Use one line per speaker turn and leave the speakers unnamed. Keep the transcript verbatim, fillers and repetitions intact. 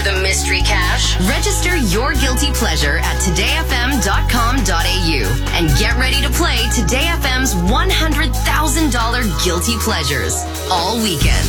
for the mystery cash? Register your guilty pleasure at today f m dot com dot a u and get ready to play Today F M's one hundred thousand dollars Guilty Pleasures all weekend.